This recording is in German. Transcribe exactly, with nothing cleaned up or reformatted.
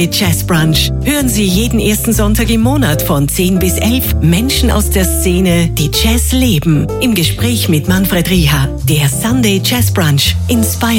Jazz Brunch. Hören Sie jeden ersten Sonntag im Monat von zehn bis elf Menschen aus der Szene, die Jazz leben. Im Gespräch mit Manfred Rieher. Der Sunday Jazz Brunch. Inspire